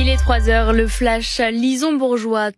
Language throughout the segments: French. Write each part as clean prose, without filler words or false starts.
Il est 3h, le flash à Lison-Bourgeois,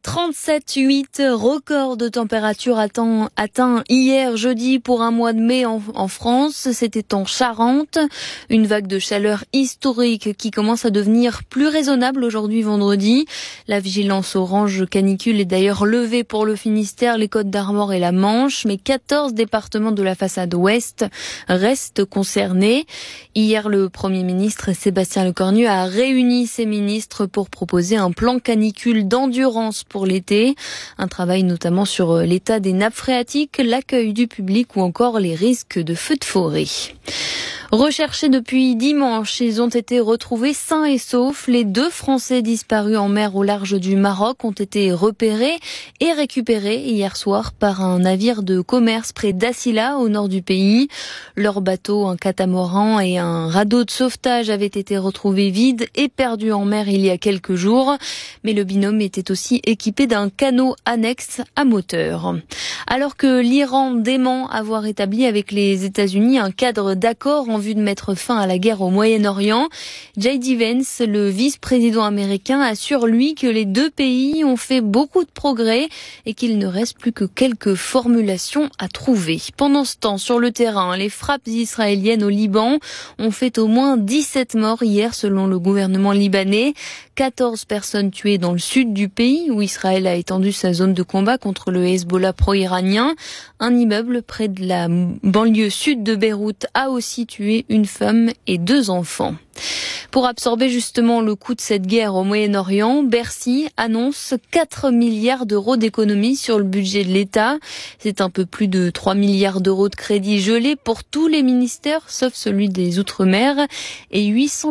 37,8, record de température atteint hier jeudi pour un mois de mai en France. C'était en Charente. Une vague de chaleur historique qui commence à devenir plus raisonnable aujourd'hui vendredi. La vigilance orange canicule est d'ailleurs levée pour le Finistère, les Côtes-d'Armor et la Manche, mais 14 départements de la façade ouest restent concernés. Hier, le Premier ministre Sébastien Lecornu a réuni ses ministres pour proposer un plan canicule d'endurance pour l'été. Un travail notamment sur l'état des nappes phréatiques, l'accueil du public ou encore les risques de feux de forêt. Recherchés depuis dimanche, ils ont été retrouvés sains et saufs. Les 2 Français disparus en mer au large du Maroc ont été repérés et récupérés hier soir par un navire de commerce près d'Assila, au nord du pays. Leur bateau, un catamaran et un radeau de sauvetage avaient été retrouvés vides et perdus en mer il y a quelques jours. Mais le binôme était aussi équipé d'un canot annexe à moteur. Alors que l'Iran dément avoir établi avec les États-Unis un cadre d'accord en vue de mettre fin à la guerre au Moyen-Orient, J.D. Vance, le vice-président américain, assure lui que les 2 pays ont fait beaucoup de progrès et qu'il ne reste plus que quelques formulations à trouver. Pendant ce temps, sur le terrain, les frappes israéliennes au Liban ont fait au moins 17 morts hier selon le gouvernement libanais. 14 personnes tuées dans le sud du pays où Israël a étendu sa zone de combat contre le Hezbollah pro-iranien. Un immeuble près de la banlieue sud de Beyrouth a aussi tué une femme et 2 enfants. Pour absorber justement le coût de cette guerre au Moyen-Orient, Bercy annonce 4 milliards d'euros d'économies sur le budget de l'État. C'est un peu plus de 3 milliards d'euros de crédits gelés pour tous les ministères, sauf celui des Outre-mer, et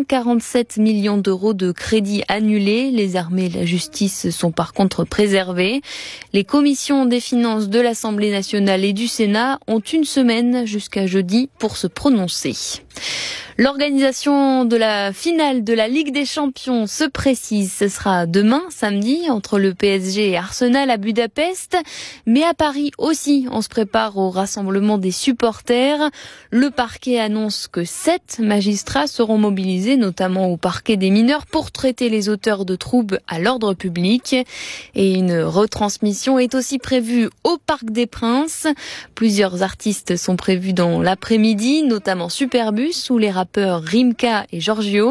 847 millions d'euros de crédits annulés. Les armées et la justice sont par contre préservées. Les commissions des finances de l'Assemblée nationale et du Sénat ont une semaine jusqu'à jeudi pour se prononcer. L'organisation de la finale de la Ligue des Champions se précise. Ce sera demain, samedi, entre le PSG et Arsenal à Budapest. Mais à Paris aussi, on se prépare au rassemblement des supporters. Le parquet annonce que 7 magistrats seront mobilisés, notamment au parquet des mineurs, pour traiter les auteurs de troubles à l'ordre public. Et une retransmission est aussi prévue au Parc des Princes. Plusieurs artistes sont prévus dans l'après-midi, notamment Superbus ou les rappeurs Rimka et Giorgio.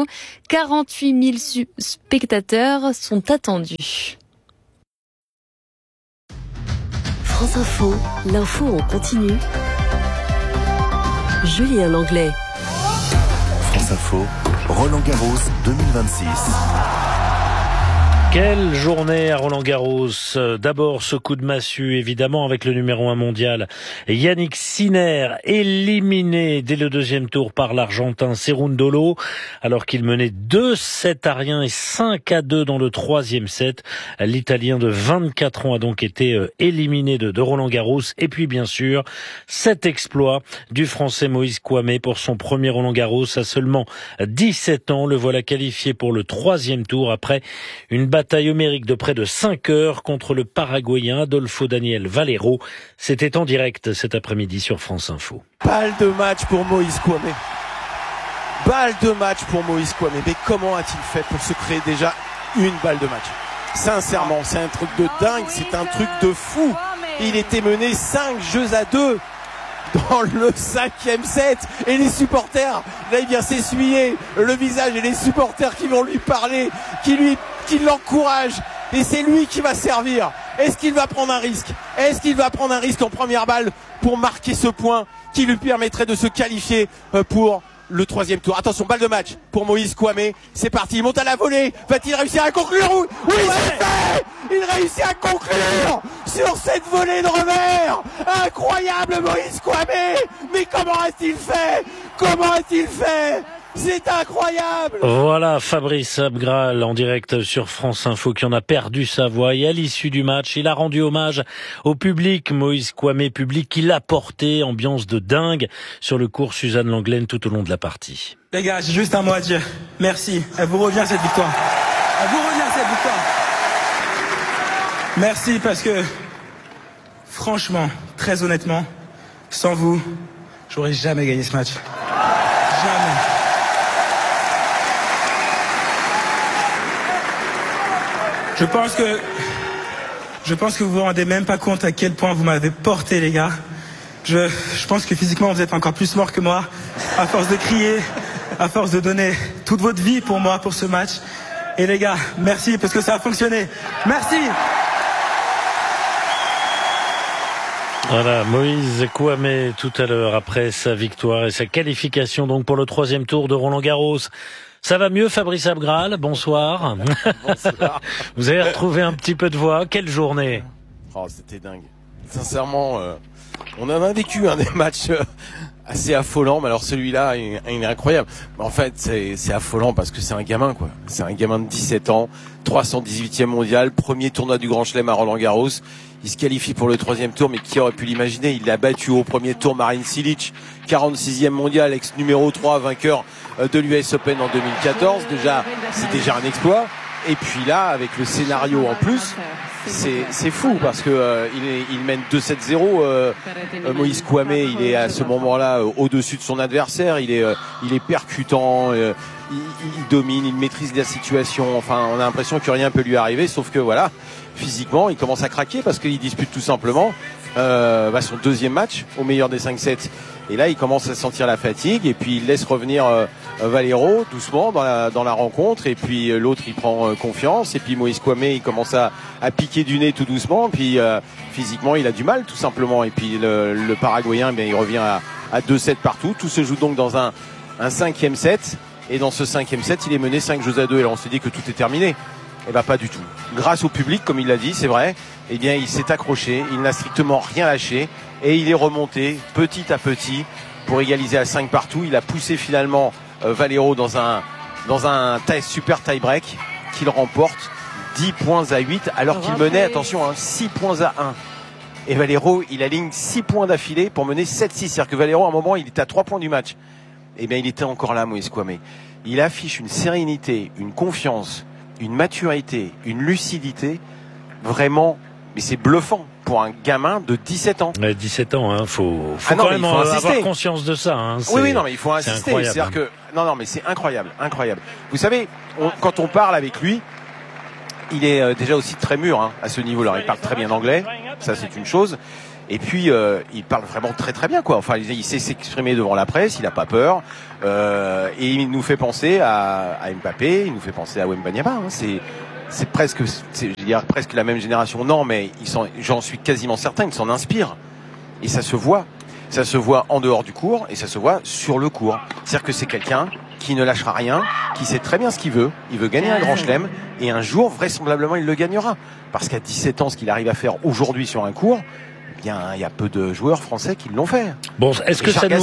48 000 spectateurs sont attendus. France Info, l'info en continu. Julien Langlais. France Info, Roland-Garros 2026. Quelle journée à Roland-Garros. D'abord ce coup de massue évidemment avec le numéro 1 mondial Yannick Sinner, éliminé dès le 2e tour par l'Argentin Cerundolo alors qu'il menait 2-7 à rien et 5-2 dans le 3e set. L'Italien de 24 ans a donc été éliminé de Roland-Garros. Et puis bien sûr cet exploit du Français Moïse Kouamé pour son premier Roland-Garros à seulement 17 ans. Le voilà qualifié pour le 3e tour après une bataille homérique de près de 5 heures contre le Paraguayen Adolfo Daniel Valero. C'était en direct cet après-midi sur France Info. Balle de match pour Moïse Kouamé. Balle de match pour Moïse Kouamé. Mais comment a-t-il fait pour se créer déjà une balle de match ? Sincèrement, c'est un truc de dingue, c'est un truc de fou. Il était mené 5-2 dans le 5e set et les supporters, là il vient s'essuyer le visage et les supporters qui vont lui parler, qui l'encouragent, et c'est lui qui va servir. Est-ce qu'il va prendre un risque ? Est-ce qu'il va prendre un risque en première balle pour marquer ce point qui lui permettrait de se qualifier pour le 3e tour? Attention, balle de match pour Moïse Kouamé. C'est parti, il monte à la volée. Va-t-il réussir à conclure? Oui, c'est fait! Il réussit à conclure sur cette volée de revers. Incroyable Moïse Kouamé. Mais comment a-t-il fait? Comment a-t-il fait? C'est incroyable! Voilà Fabrice Abgral en direct sur France Info qui en a perdu sa voix. Et à l'issue du match, il a rendu hommage au public, Moïse Kouamé, public qui l'a porté, ambiance de dingue sur le court Suzanne Lenglen tout au long de la partie. Les gars, j'ai juste un mot à dire. Merci. Elle vous revient cette victoire. Elle vous revient cette victoire. Merci parce que, franchement, très honnêtement, sans vous, j'aurais jamais gagné ce match. Jamais. Je pense que vous vous rendez même pas compte à quel point vous m'avez porté, les gars. Je pense que physiquement, vous êtes encore plus morts que moi, à force de crier, à force de donner toute votre vie pour moi, pour ce match. Et les gars, merci, parce que ça a fonctionné. Merci. Voilà, Moïse Kouamé tout à l'heure après sa victoire et sa qualification donc pour le 3e tour de Roland-Garros. Ça va mieux, Fabrice Abgral? Bonsoir. Bonsoir. Vous avez retrouvé un petit peu de voix. Quelle journée? Oh, c'était dingue. Sincèrement, on en a vécu des matchs assez affolants, mais alors celui-là, il est incroyable. Mais en fait, c'est affolant parce que c'est un gamin, quoi. C'est un gamin de 17 ans, 318e mondial, premier tournoi du Grand Chelem à Roland-Garros. Il se qualifie pour le 3e tour, mais qui aurait pu l'imaginer? Il a battu au premier tour Marin Cilic, 46e mondial, ex numéro 3, vainqueur de l'US Open en 2014. C'est déjà un exploit. Et puis là, avec le scénario en plus, c'est fou parce que il mène 2-7-0. Moïse Kouamé, il est à ce moment-là au-dessus de son adversaire. Il est percutant. Il domine, il maîtrise la situation. Enfin, on a l'impression que rien peut lui arriver, sauf que voilà, physiquement, il commence à craquer parce qu'il dispute tout simplement son 2e match au meilleur des 5-7. Et là, il commence à sentir la fatigue et puis il laisse revenir Valero doucement dans la rencontre. Et puis l'autre, il prend confiance. Et puis Moïse Kouamé, il commence à piquer du nez tout doucement. Puis physiquement, il a du mal tout simplement. Et puis le Paraguayen, il revient à 2-7 partout. Tout se joue donc dans un 5e set. Et dans ce 5e set, il est mené 5-2. Et là, on se dit que tout est terminé. Eh ben, pas du tout. Grâce au public, comme il l'a dit, c'est vrai, eh bien, il s'est accroché, il n'a strictement rien lâché, et il est remonté petit à petit pour égaliser à 5 partout. Il a poussé finalement Valero dans un super tie-break qu'il remporte 10 points à 8, alors qu'il menait, attention, 6 points à 1. Et Valero, il aligne 6 points d'affilée pour mener 7-6. C'est-à-dire que Valero, à un moment, il était à 3 points du match. Eh bien, il était encore là, Moïse Kouamé. Il affiche une sérénité, une confiance, une maturité, une lucidité, vraiment, mais c'est bluffant pour un gamin de 17 ans. 17 ans, faut quand même avoir conscience de ça. Oui, non, mais il faut insister. C'est-à-dire que, non, mais c'est incroyable. Vous savez, quand on parle avec lui, il est déjà aussi très mûr à ce niveau-là. Il parle très bien anglais, ça c'est une chose. Et puis il parle vraiment très très bien, quoi. Enfin, il sait s'exprimer devant la presse, il a pas peur. Et il nous fait penser à Mbappé, il nous fait penser à Wembanyama. C'est presque la même génération. Non, mais j'en suis quasiment certain, il s'en inspire. Et ça se voit. Ça se voit en dehors du court et ça se voit sur le court. C'est-à-dire que c'est quelqu'un qui ne lâchera rien, qui sait très bien ce qu'il veut. Il veut gagner un grand chelem et un jour, vraisemblablement, il le gagnera. Parce qu'à 17 ans, ce qu'il arrive à faire aujourd'hui sur un court, il y a peu de joueurs français qui l'ont fait. Bon, est-ce que ça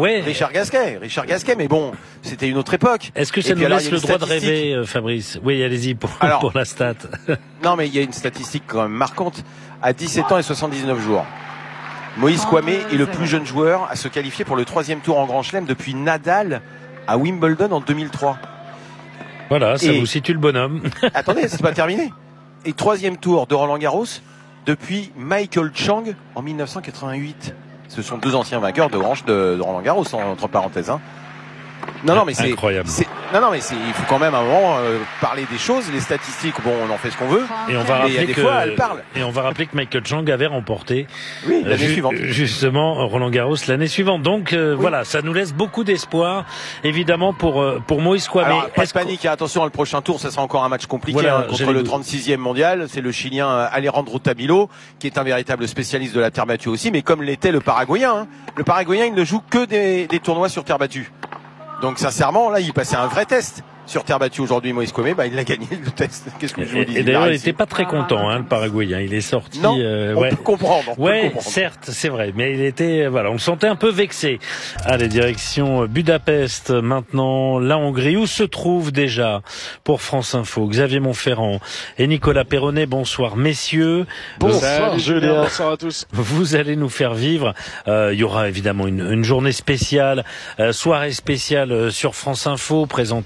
Richard Gasquet, mais bon, c'était une autre époque. Est-ce que ça nous laisse le droit de rêver, Fabrice? Oui, allez-y pour la stat. Non, mais il y a une statistique quand même marquante. À 17 ans et 79 jours, Moïse Kouamé est le plus jeune joueur à se qualifier pour le 3e tour en Grand Chelem depuis Nadal à Wimbledon en 2003. Voilà, ça vous situe le bonhomme. Attendez, c'est pas terminé. Et 3e tour de Roland-Garros depuis Michael Chang en 1988. Ce sont 2 anciens vainqueurs de Roland-Garros, entre parenthèses. Non, mais c'est incroyable. Il faut quand même à un moment parler des choses. Les statistiques, bon, on en fait ce qu'on veut. Et on va rappeler des fois, elles parlent. Et on va rappeler que Michael Chang avait remporté l'année suivante. Justement Roland-Garros l'année suivante. Donc voilà, ça nous laisse beaucoup d'espoir, évidemment pour Moïse Kouamé. Alors, pas de panique, attention, le prochain tour, ça sera encore un match compliqué contre le 36e mondial. C'est le Chilien Alejandro Tabilo, qui est un véritable spécialiste de la terre battue aussi, mais comme l'était le Paraguayen. Le Paraguayen, il ne joue que des tournois sur terre battue. Donc sincèrement, là, il passait un vrai test sur terre battue aujourd'hui. Moïse Kouamé, il a gagné le test. Qu'est-ce que je vous dis? Et d'ailleurs, il n'était pas très content, le Paraguayen. Il est sorti. Non, on peut comprendre. Certes, c'est vrai, mais il était, on le sentait un peu vexé. Allez, direction Budapest maintenant, la Hongrie, où se trouve déjà pour France Info Xavier Montferrand et Nicolas Perronnet. Bonsoir, messieurs. Bonsoir, Julien. Bonsoir à tous. Vous allez nous faire vivre. Il y aura évidemment une journée spéciale, soirée spéciale sur France Info, présentée en direct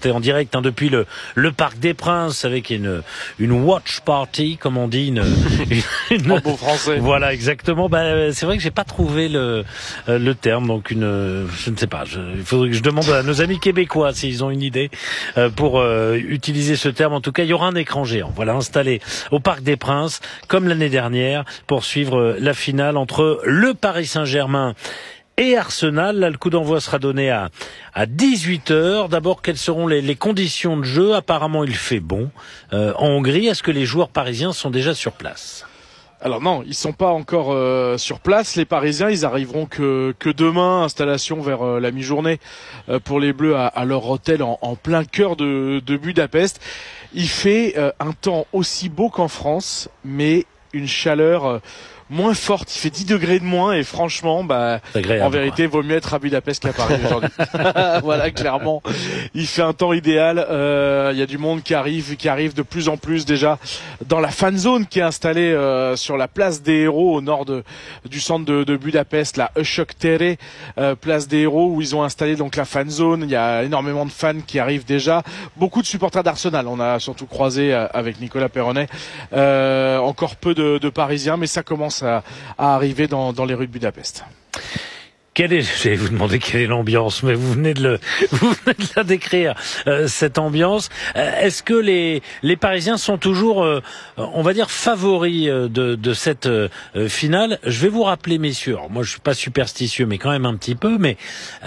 direct depuis le Parc des Princes avec une watch party, comme on dit, en bon français. Voilà, exactement. C'est vrai que j'ai pas trouvé le terme, donc je ne sais pas. Il faudrait que je demande à nos amis québécois s'ils ont une idée pour utiliser ce terme. En tout cas, il y aura un écran géant, voilà, installé au Parc des Princes, comme l'année dernière, pour suivre la finale entre le Paris Saint-Germain et Arsenal. Là, le coup d'envoi sera donné à 18h. D'abord, quelles seront les conditions de jeu? Apparemment, il fait bon en Hongrie. Est-ce que les joueurs parisiens sont déjà sur place? Alors non, ils sont pas encore sur place. Les Parisiens, ils arriveront que demain. Installation vers la mi-journée pour les Bleus à leur hôtel en plein cœur de Budapest. Il fait un temps aussi beau qu'en France, mais une chaleur moins forte. Il fait 10 degrés de moins et franchement, en vérité, vaut mieux être à Budapest qu'à Paris aujourd'hui. Voilà, clairement. Il fait un temps idéal. Il y a du monde qui arrive de plus en plus déjà dans la fan zone qui est installée sur la place des Héros au nord du centre de Budapest, la Öszök Tere, place des Héros, où ils ont installé donc la fan zone. Il y a énormément de fans qui arrivent déjà. Beaucoup de supporters d'Arsenal. On a surtout croisé avec Nicolas Perronnet. Encore peu de Parisiens, mais ça commence à arriver dans les rues de Budapest. Je vais vous demander quelle est l'ambiance, mais vous venez de la décrire, cette ambiance. Est-ce que les Parisiens sont toujours, on va dire, favoris de cette finale? Je vais vous rappeler, messieurs, alors moi je suis pas superstitieux, mais quand même un petit peu, mais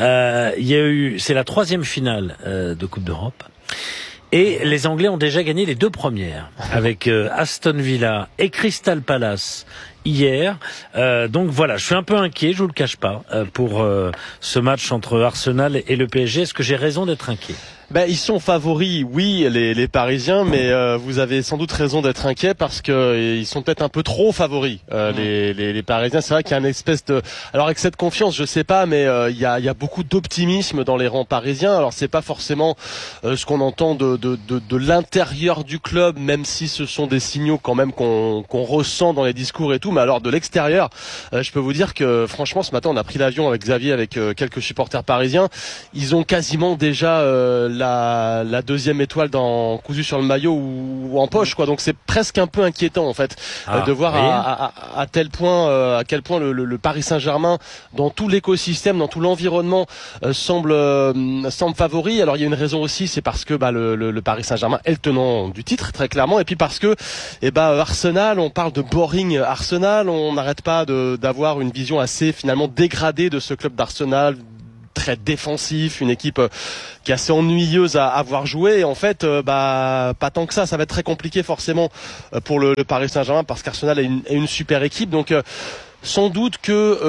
c'est la 3e finale de Coupe d'Europe. Et les Anglais ont déjà gagné les 2 premières, avec Aston Villa et Crystal Palace hier. Donc voilà, je suis un peu inquiet, je vous le cache pas, pour ce match entre Arsenal et le PSG. Est-ce que j'ai raison d'être inquiet? Ils sont favoris, oui, les Parisiens, mais vous avez sans doute raison d'être inquiet parce que ils sont peut-être un peu trop favoris. Les Parisiens, c'est vrai qu'il y a une espèce de, alors avec cette confiance, je sais pas, mais il y a beaucoup d'optimisme dans les rangs parisiens. Alors c'est pas forcément ce qu'on entend de l'intérieur du club, même si ce sont des signaux quand même qu'on ressent dans les discours et tout. Mais alors de l'extérieur, je peux vous dire que franchement, ce matin, on a pris l'avion avec Xavier, avec quelques supporters parisiens. Ils ont quasiment déjà la 2e étoile cousue sur le maillot ou en poche, quoi. Donc c'est presque un peu inquiétant en fait de voir à quel point le Paris Saint-Germain, dans tout l'écosystème, dans tout l'environnement, semble favori. Alors il y a une raison aussi, c'est parce que le Paris Saint-Germain est le tenant du titre très clairement, et puis parce que Arsenal, on parle de boring Arsenal, on n'arrête pas d'avoir une vision assez finalement dégradée de ce club d'Arsenal, très défensif, une équipe qui est assez ennuyeuse à voir jouer. Et en fait, pas tant que ça. Ça va être très compliqué forcément pour le Paris Saint-Germain parce qu'Arsenal est une super équipe. Donc sans doute que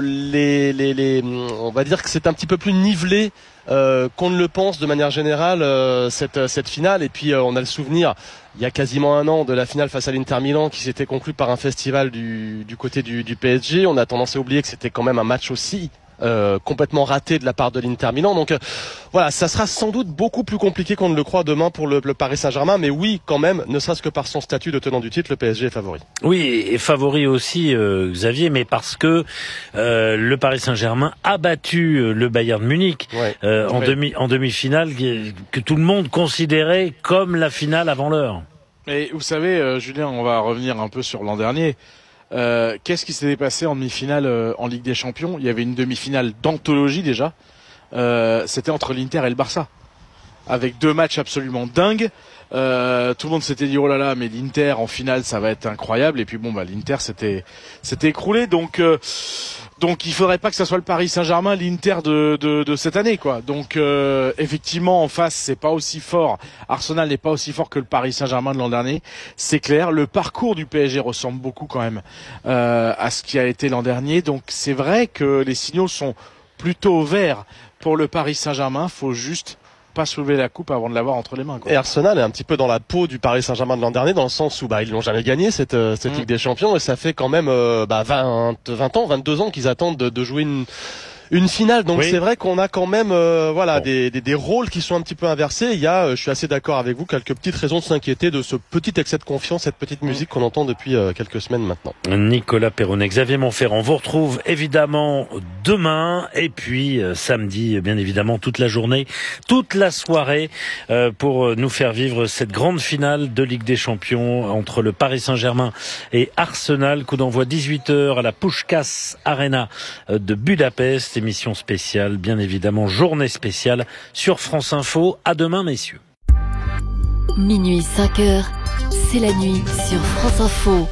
on va dire que c'est un petit peu plus nivelé qu'on ne le pense de manière générale cette finale. Et puis on a le souvenir il y a quasiment un an de la finale face à l'Inter Milan qui s'était conclue par un festival du côté du PSG. On a tendance à oublier que c'était quand même un match aussi complètement raté de la part de l'Inter Milan. Donc voilà, ça sera sans doute beaucoup plus compliqué qu'on ne le croit demain pour le Paris Saint-Germain, mais oui, quand même, ne serait-ce que par son statut de tenant du titre, le PSG est favori. Oui, et favori aussi, Xavier, mais parce que le Paris Saint-Germain a battu le Bayern Munich en demi-finale, que tout le monde considérait comme la finale avant l'heure. Et vous savez, Julien, on va revenir un peu sur l'an dernier. Qu'est-ce qui s'était passé en demi-finale en Ligue des Champions? Il y avait une demi-finale d'anthologie déjà. C'était entre l'Inter et le Barça, avec 2 matchs absolument dingues. Tout le monde s'était dit oh là là, mais l'Inter en finale ça va être incroyable. Et puis l'Inter s'était écroulé. Donc il faudrait pas que ça soit le Paris Saint-Germain, l'Inter de cette année, quoi. Donc effectivement en face c'est pas aussi fort. Arsenal n'est pas aussi fort que le Paris Saint-Germain de l'an dernier, c'est clair. Le parcours du PSG ressemble beaucoup quand même à ce qui a été l'an dernier. Donc c'est vrai que les signaux sont plutôt verts pour le Paris Saint-Germain. Faut juste pas soulever la coupe avant de l'avoir entre les mains, quoi. Et Arsenal est un petit peu dans la peau du Paris Saint-Germain de l'an dernier, dans le sens où ils l'ont jamais gagné cette Ligue des Champions, et ça fait quand même 22 ans qu'ils attendent de jouer une finale. Donc oui. c'est vrai qu'on a quand même des rôles qui sont un petit peu inversés. Il y a, je suis assez d'accord avec vous, quelques petites raisons de s'inquiéter de ce petit excès de confiance, cette petite musique qu'on entend depuis quelques semaines maintenant. Nicolas Perronnet, Xavier Montferrand, vous retrouve évidemment demain et puis samedi, bien évidemment, toute la journée, toute la soirée pour nous faire vivre cette grande finale de Ligue des Champions entre le Paris Saint-Germain et Arsenal. Coup d'envoi 18h à la Puskás Arena de Budapest. Émission spéciale, bien évidemment, journée spéciale sur France Info. À demain, messieurs. Minuit 5h, c'est la nuit sur France Info.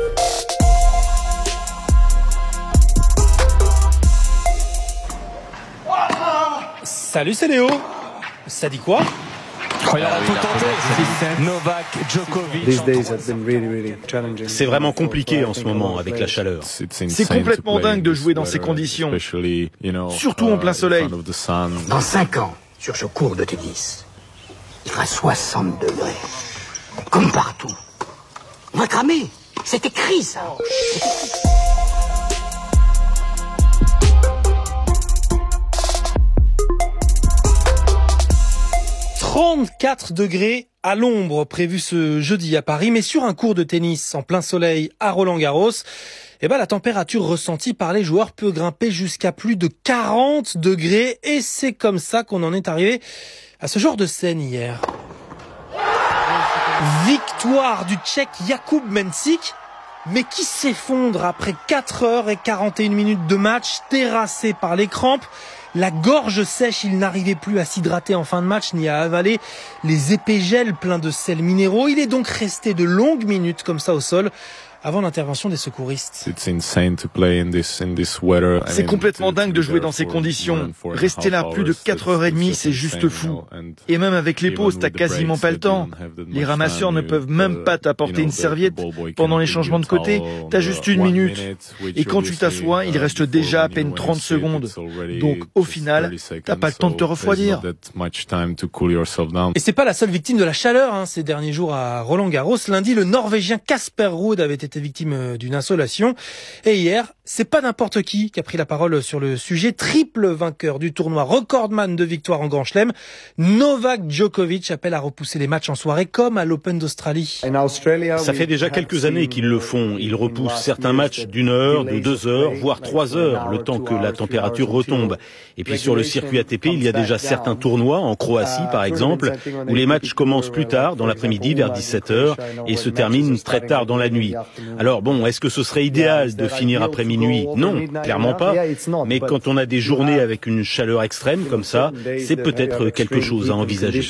Salut, c'est Léo. Ça dit quoi? Il a tout tenté. Novak Djokovic. C'est vraiment compliqué en ce moment avec la chaleur. C'est complètement dingue de jouer dans ces conditions, surtout en plein soleil. Dans 5 ans, sur ce court de tennis, il fera 60 degrés. Comme partout. On va cramer. C'est écrit, ça. 34 degrés à l'ombre prévu ce jeudi à Paris, mais sur un court de tennis en plein soleil à Roland-Garros, la température ressentie par les joueurs peut grimper jusqu'à plus de 40 degrés et c'est comme ça qu'on en est arrivé à ce genre de scène hier. Victoire du Tchèque Jakub Mensik, mais qui s'effondre après 4 heures et 41 minutes de match, terrassé par les crampes. La gorge sèche, il n'arrivait plus à s'hydrater en fin de match ni à avaler les épais gels pleins de sels minéraux. Il est donc resté de longues minutes comme ça au sol avant l'intervention des secouristes. C'est complètement dingue de jouer dans ces conditions. Rester là plus de 4h30, c'est juste fou. Et même avec les pauses, t'as quasiment pas le temps. Les ramasseurs ne peuvent même pas t'apporter une serviette. Pendant les changements de côté, t'as juste 1 minute. Et quand tu t'assois, il reste déjà à peine 30 secondes. Donc au final, t'as pas le temps de te refroidir. Et c'est pas la seule victime de la chaleur ces derniers jours à Roland-Garros. Lundi, le Norvégien Casper Ruud avait été victime d'une insolation. Et hier, c'est pas n'importe qui a pris la parole sur le sujet. Triple vainqueur du tournoi, recordman de victoires en Grand Chelem, Novak Djokovic appelle à repousser les matchs en soirée comme à l'Open d'Australie. Ça fait déjà quelques années qu'ils le font. Ils repoussent certains matchs d'1 heure, de 2 heures, voire 3 heures, le temps que la température retombe. Et puis sur le circuit ATP, il y a déjà certains tournois, en Croatie par exemple, où les matchs commencent plus tard, dans l'après-midi, vers 17h, et se terminent très tard dans la nuit. Alors bon, est-ce que ce serait idéal de finir après minuit? Non, clairement pas. Mais quand on a des journées avec une chaleur extrême comme ça, c'est peut-être quelque chose à envisager.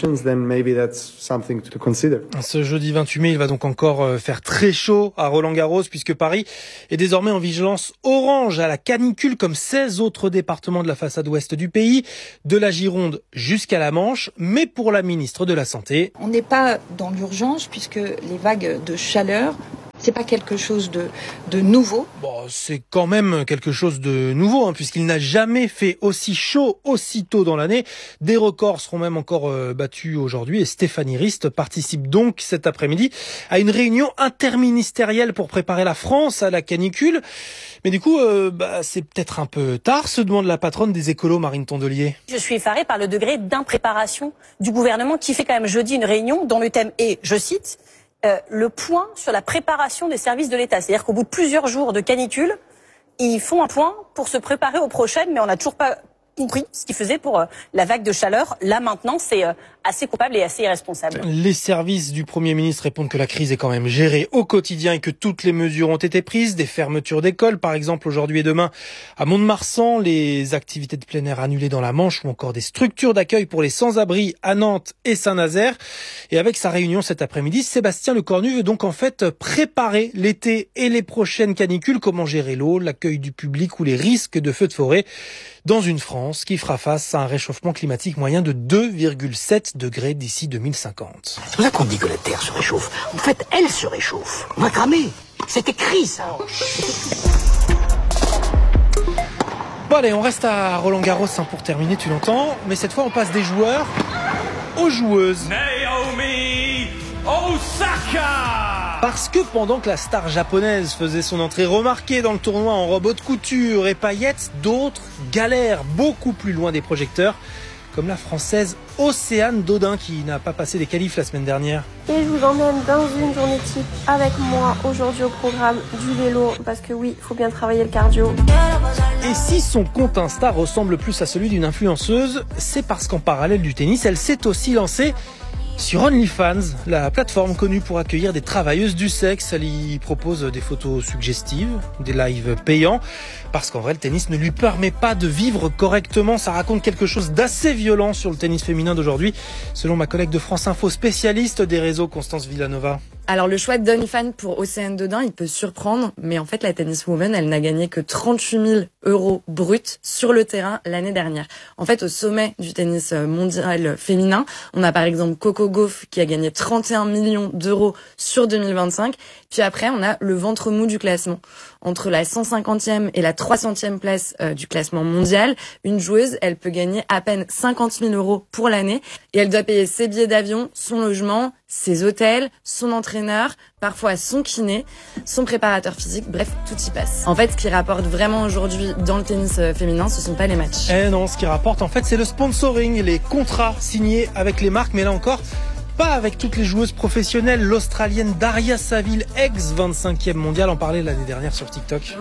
Ce jeudi 28 mai, il va donc encore faire très chaud à Roland-Garros puisque Paris est désormais en vigilance orange à la canicule comme 16 autres départements de la façade ouest du pays, de la Gironde jusqu'à la Manche. Mais pour la ministre de la Santé, on n'est pas dans l'urgence puisque les vagues de chaleur, c'est pas quelque chose de nouveau. Bon, c'est quand même quelque chose de nouveau, puisqu'il n'a jamais fait aussi chaud, aussi tôt dans l'année. Des records seront même encore battus aujourd'hui et Stéphanie Rist participe donc cet après-midi à une réunion interministérielle pour préparer la France à la canicule. Mais du coup, c'est peut-être un peu tard, se demande la patronne des écolos, Marine Tondelier. Je suis effarée par le degré d'impréparation du gouvernement qui fait quand même jeudi une réunion dont le thème est, je cite, le point sur la préparation des services de l'État. C'est-à-dire qu'au bout de plusieurs jours de canicule, ils font un point pour se préparer aux prochaines, mais on n'a toujours pas compris ce qu'ils faisaient pour la vague de chaleur. Là, maintenant, c'est assez coupable et assez irresponsable. Les services du Premier ministre répondent que la crise est quand même gérée au quotidien et que toutes les mesures ont été prises. Des fermetures d'écoles, par exemple, aujourd'hui et demain à Mont-de-Marsan, les activités de plein air annulées dans la Manche ou encore des structures d'accueil pour les sans-abri à Nantes et Saint-Nazaire. Et avec sa réunion cet après-midi, Sébastien Lecornu veut donc en fait préparer l'été et les prochaines canicules. Comment gérer l'eau, l'accueil du public ou les risques de feux de forêt dans une France qui fera face à un réchauffement climatique moyen de 2,7 degrés d'ici 2050. C'est pour ça qu'on dit que la Terre se réchauffe. En fait, elle se réchauffe. On va cramer. C'est écrit, ça. Bon allez, on reste à Roland-Garros pour terminer, tu l'entends. Mais cette fois, on passe des joueurs aux joueuses. Naomi Osaka. Parce que pendant que la star japonaise faisait son entrée remarquée dans le tournoi en robe haute couture et paillettes, d'autres galèrent beaucoup plus loin des projecteurs, comme la française Océane Dodin qui n'a pas passé les qualifs la semaine dernière. Et je vous emmène dans une journée type avec moi aujourd'hui au programme du vélo, parce que oui, il faut bien travailler le cardio. Et si son compte Insta ressemble plus à celui d'une influenceuse, c'est parce qu'en parallèle du tennis, elle s'est aussi lancée sur OnlyFans, la plateforme connue pour accueillir des travailleuses du sexe. Elle y propose des photos suggestives, des lives payants, parce qu'en vrai le tennis ne lui permet pas de vivre correctement. Ça raconte quelque chose d'assez violent sur le tennis féminin d'aujourd'hui, selon ma collègue de France Info, spécialiste des réseaux, Constance Villanova. Alors le choix d'OnlyFans pour Océane Dodin, il peut surprendre, mais en fait la tenniswoman, elle n'a gagné que 38 000 € bruts sur le terrain l'année dernière. En fait, au sommet du tennis mondial féminin, on a par exemple Coco Gauff qui a gagné 31 millions d'euros sur 2025. Puis après, on a le ventre mou du classement. Entre la 150e et la 300e place du classement mondial, une joueuse, elle peut gagner à peine 50 000 € pour l'année et elle doit payer ses billets d'avion, son logement, ses hôtels, son entraîneur, parfois son kiné, son préparateur physique, bref, tout y passe. En fait, ce qui rapporte vraiment aujourd'hui dans le tennis féminin, ce sont pas les matchs. Eh non, ce qui rapporte en fait, c'est le sponsoring, les contrats signés avec les marques, mais là encore, pas avec toutes les joueuses professionnelles. L'Australienne Daria Saville, ex-25e mondiale, en parlait l'année dernière sur TikTok.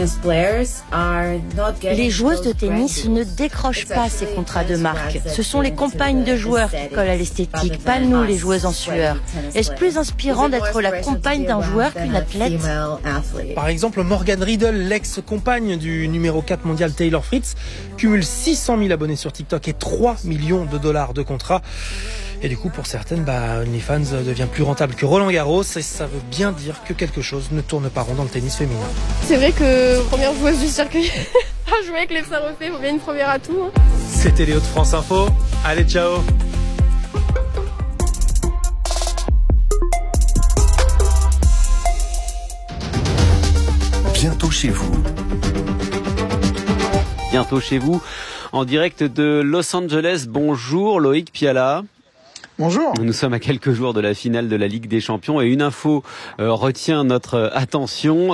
Les joueuses de tennis ne décrochent pas ces contrats de marque. Ce sont les compagnes de joueurs qui collent à l'esthétique, pas nous les joueuses en sueur. Est-ce plus inspirant d'être la compagne d'un joueur qu'une athlète ? Par exemple, Morgan Riddle, l'ex-compagne du numéro 4 mondial Taylor Fritz, cumule 600 000 abonnés sur TikTok et 3 millions de dollars de contrats. Et du coup, pour certaines, OnlyFans devient plus rentable que Roland Garros, et ça veut bien dire que quelque chose ne tourne pas rond dans le tennis féminin. C'est vrai que première joueuse du circuit à jouer avec les seins refaits, faut bien une première à tout. C'était Léo de France Info. Allez, ciao. Bientôt chez vous. Bientôt chez vous, en direct de Los Angeles. Bonjour Loïc Piala. Bonjour. Nous sommes à quelques jours de la finale de la Ligue des Champions et une info retient notre attention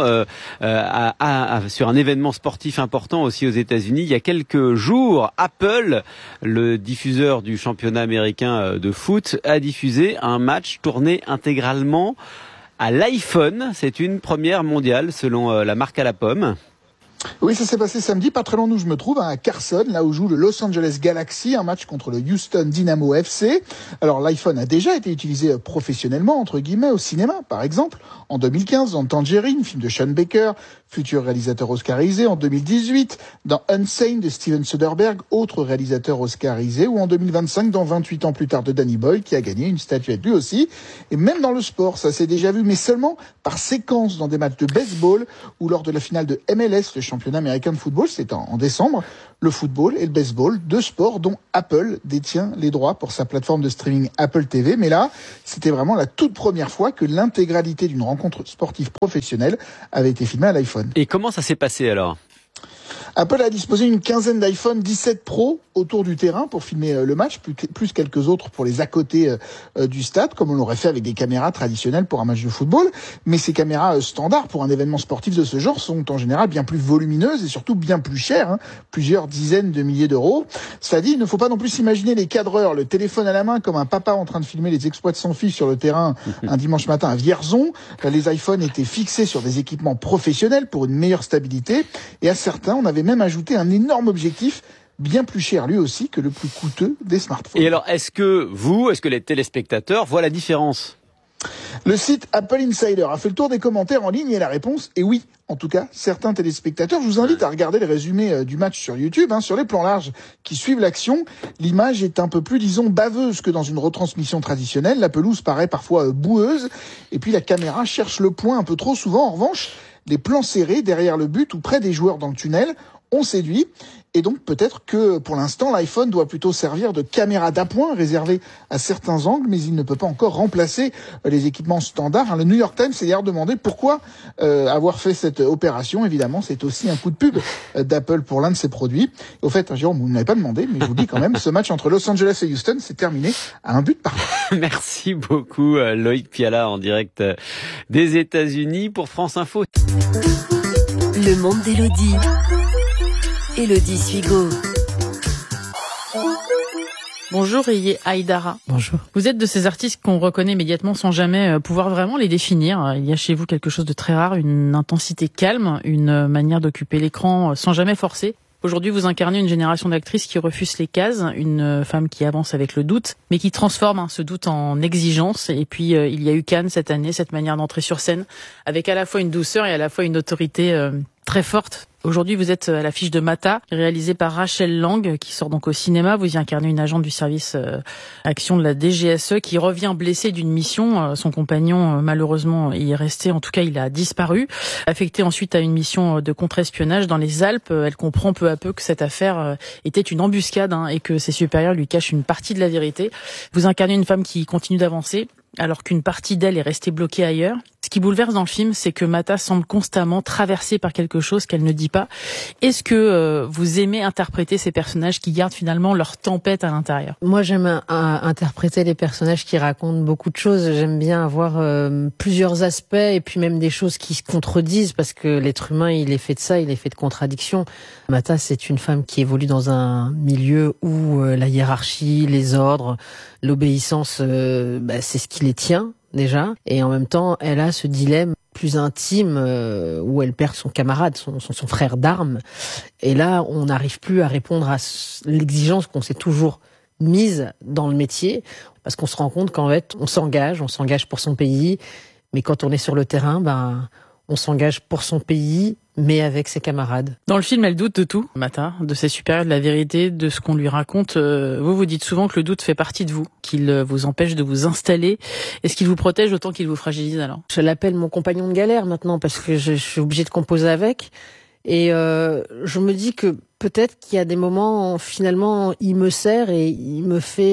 sur un événement sportif important aussi aux États-Unis. Il y a quelques jours, Apple, le diffuseur du championnat américain de foot, a diffusé un match tourné intégralement à l'iPhone. C'est une première mondiale selon la marque à la pomme. Oui, ça s'est passé samedi, pas très loin d'où je me trouve, à Carson, là où joue le Los Angeles Galaxy, un match contre le Houston Dynamo FC. Alors l'iPhone a déjà été utilisé professionnellement, entre guillemets, au cinéma, par exemple, en 2015 dans Tangerine, film de Sean Baker, futur réalisateur oscarisé, en 2018 dans Unsane de Steven Soderbergh, autre réalisateur oscarisé, ou en 2025 dans 28 ans plus tard de Danny Boyle, qui a gagné une statuette lui aussi. Et même dans le sport, ça s'est déjà vu, mais seulement par séquence dans des matchs de baseball ou lors de la finale de MLS, le championnat américain de football, c'est en décembre. Le football et le baseball, deux sports dont Apple détient les droits pour sa plateforme de streaming Apple TV. Mais là, c'était vraiment la toute première fois que l'intégralité d'une rencontre sportive professionnelle avait été filmée à l'iPhone. Et comment ça s'est passé alors ? Apple a disposé une quinzaine d'iPhone 17 Pro autour du terrain pour filmer le match, plus quelques autres pour les à côté du stade, comme on l'aurait fait avec des caméras traditionnelles pour un match de football. Mais ces caméras standards pour un événement sportif de ce genre sont en général bien plus volumineuses et surtout bien plus chères, plusieurs dizaines de milliers d'euros. Cela dit, il ne faut pas non plus s'imaginer les cadreurs, le téléphone à la main, comme un papa en train de filmer les exploits de son fils sur le terrain un dimanche matin à Vierzon. Les iPhones étaient fixés sur des équipements professionnels pour une meilleure stabilité, et à certains, on avait même ajouté un énorme objectif, bien plus cher lui aussi que le plus coûteux des smartphones. Et alors, est-ce que les téléspectateurs voient la différence ? Le site Apple Insider a fait le tour des commentaires en ligne et la réponse est oui. En tout cas, certains téléspectateurs, je vous invite à regarder le résumé du match sur YouTube, sur les plans larges qui suivent l'action. L'image est un peu plus, disons, baveuse que dans une retransmission traditionnelle. La pelouse paraît parfois boueuse. Et puis la caméra cherche le point un peu trop souvent. En revanche, les plans serrés derrière le but ou près des joueurs dans le tunnel ont séduit. Et donc peut-être que pour l'instant l'iPhone doit plutôt servir de caméra d'appoint réservée à certains angles, mais il ne peut pas encore remplacer les équipements standards. Le New York Times s'est d'ailleurs demandé pourquoi avoir fait cette opération. Évidemment, c'est aussi un coup de pub d'Apple pour l'un de ses produits. Et au fait, Jérôme, vous ne m'avez pas demandé, mais je vous dis quand même, ce match entre Los Angeles et Houston s'est terminé à un but partout. Merci beaucoup Loïc Piala en direct des États-Unis pour France Info. Le monde d'Élodie. Élodie Suigo. Bonjour Aïdara. Bonjour. Vous êtes de ces artistes qu'on reconnaît immédiatement sans jamais pouvoir vraiment les définir. Il y a chez vous quelque chose de très rare, une intensité calme, une manière d'occuper l'écran sans jamais forcer. Aujourd'hui, vous incarnez une génération d'actrices qui refusent les cases, une femme qui avance avec le doute, mais qui transforme ce doute en exigence. Et puis, il y a eu Cannes cette année, cette manière d'entrer sur scène, avec à la fois une douceur et à la fois une autorité très forte. Aujourd'hui, vous êtes à l'affiche de Mata, réalisée par Rachel Lang, qui sort donc au cinéma. Vous y incarnez une agente du service action de la DGSE qui revient blessée d'une mission. Son compagnon, malheureusement, y est resté. En tout cas, il a disparu. Affectée ensuite à une mission de contre-espionnage dans les Alpes, elle comprend peu à peu que cette affaire était une embuscade et que ses supérieurs lui cachent une partie de la vérité. Vous incarnez une femme qui continue d'avancer, alors qu'une partie d'elle est restée bloquée ailleurs. Ce qui bouleverse dans le film, c'est que Mata semble constamment traversée par quelque chose qu'elle ne dit pas. Est-ce que vous aimez interpréter ces personnages qui gardent finalement leur tempête à l'intérieur ? Moi, j'aime interpréter les personnages qui racontent beaucoup de choses. J'aime bien avoir plusieurs aspects et puis même des choses qui se contredisent parce que l'être humain, il est fait de ça, il est fait de contradictions. Mata, c'est une femme qui évolue dans un milieu où la hiérarchie, les ordres, l'obéissance, c'est ce qui les tient déjà, et en même temps elle a ce dilemme plus intime où elle perd son camarade, son frère d'armes, et là on n'arrive plus à répondre à l'exigence qu'on s'est toujours mise dans le métier, parce qu'on se rend compte qu'en fait on s'engage pour son pays, mais quand on est sur le terrain, on s'engage pour son pays, mais avec ses camarades. Dans le film, elle doute de tout, Mata, de ses supérieurs, de la vérité, de ce qu'on lui raconte. Vous dites souvent que le doute fait partie de vous, qu'il vous empêche de vous installer. Est-ce qu'il vous protège autant qu'il vous fragilise alors ? Je l'appelle mon compagnon de galère maintenant, parce que je suis obligée de composer avec. Et je me dis que peut-être qu'il y a des moments, finalement, il me sert et il me fait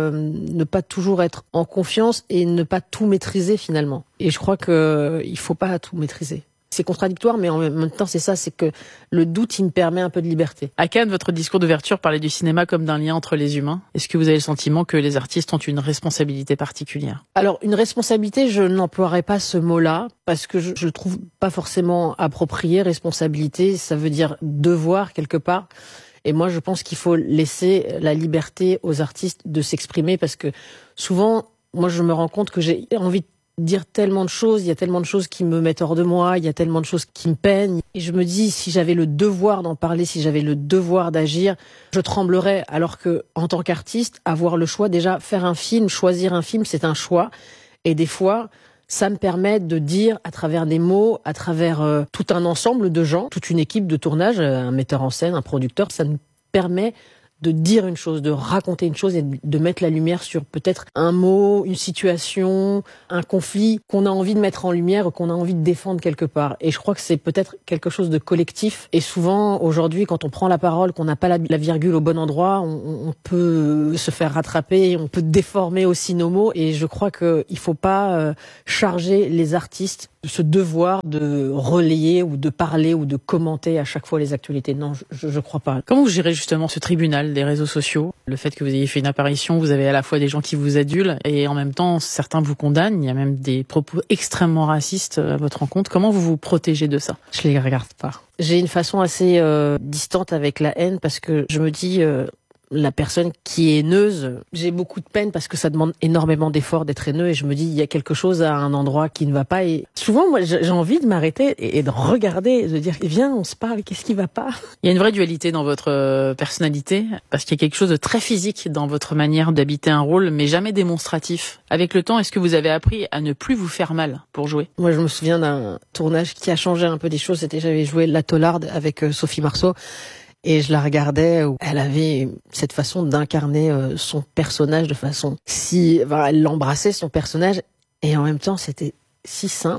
ne pas toujours être en confiance et ne pas tout maîtriser finalement. Et je crois qu'il faut pas tout maîtriser. C'est contradictoire, mais en même temps, c'est ça, c'est que le doute, il me permet un peu de liberté. À Cannes, votre discours d'ouverture parlait du cinéma comme d'un lien entre les humains. Est-ce que vous avez le sentiment que les artistes ont une responsabilité particulière ? Alors, une responsabilité, je n'emploierais pas ce mot-là, parce que je le trouve pas forcément approprié. Responsabilité, ça veut dire devoir quelque part. Et moi, je pense qu'il faut laisser la liberté aux artistes de s'exprimer, parce que souvent, moi, je me rends compte que j'ai envie de dire tellement de choses, il y a tellement de choses qui me mettent hors de moi, il y a tellement de choses qui me peignent. Et je me dis, si j'avais le devoir d'en parler, si j'avais le devoir d'agir, je tremblerais. Alors que, en tant qu'artiste, avoir le choix, déjà, faire un film, choisir un film, c'est un choix. Et des fois, ça me permet de dire, à travers des mots, à travers tout un ensemble de gens, toute une équipe de tournage, un metteur en scène, un producteur, ça me permet de dire une chose, de raconter une chose et de mettre la lumière sur peut-être un mot, une situation, un conflit qu'on a envie de mettre en lumière ou qu'on a envie de défendre quelque part. Et je crois que c'est peut-être quelque chose de collectif. Et souvent, aujourd'hui, quand on prend la parole, qu'on n'a pas la virgule au bon endroit, on peut se faire rattraper, on peut déformer aussi nos mots. Et je crois qu'il faut pas charger les artistes ce devoir de relayer ou de parler ou de commenter à chaque fois les actualités. Non, je crois pas. Comment vous gérez justement ce tribunal des réseaux sociaux ? Le fait que vous ayez fait une apparition, vous avez à la fois des gens qui vous adulent et en même temps certains vous condamnent. Il y a même des propos extrêmement racistes à votre encontre. Comment vous vous protégez de ça ? Je les regarde pas. J'ai une façon assez distante avec la haine parce que je me dis... la personne qui est haineuse, j'ai beaucoup de peine parce que ça demande énormément d'efforts d'être haineux et je me dis il y a quelque chose à un endroit qui ne va pas et souvent moi j'ai envie de m'arrêter et de regarder, de dire viens on se parle, qu'est-ce qui va pas ? Il y a une vraie dualité dans votre personnalité parce qu'il y a quelque chose de très physique dans votre manière d'habiter un rôle mais jamais démonstratif. Avec le temps, est-ce que vous avez appris à ne plus vous faire mal pour jouer ? Moi je me souviens d'un tournage qui a changé un peu des choses, j'avais joué La Taularde avec Sophie Marceau. Et je la regardais où elle avait cette façon d'incarner son personnage de façon elle l'embrassait son personnage et en même temps c'était si simple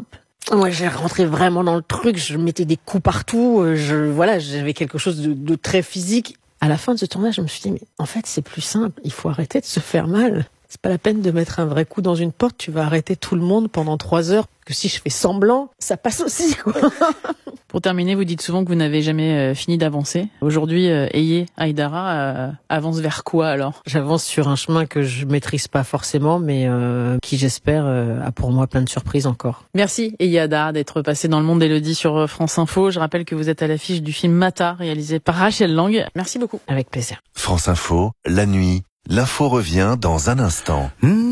Moi, j'ai rentré vraiment dans le truc. Je mettais des coups partout. J'avais quelque chose de très physique. À la fin de ce tournoi, je me suis dit, mais en fait, c'est plus simple. Il faut arrêter de se faire mal. C'est pas la peine de mettre un vrai coup dans une porte. Tu vas arrêter tout le monde pendant 3 heures. Que si je fais semblant, ça passe aussi, quoi. Pour terminer, vous dites souvent que vous n'avez jamais fini d'avancer. Aujourd'hui, Eye Haidara avance vers quoi alors ? J'avance sur un chemin que je maîtrise pas forcément, mais qui j'espère a pour moi plein de surprises encore. Merci Eye Haidara d'être passé dans le monde d'Élodie sur France Info. Je rappelle que vous êtes à l'affiche du film Mata, réalisé par Rachel Lang. Merci beaucoup. Avec plaisir. France Info, la nuit, l'info revient dans un instant.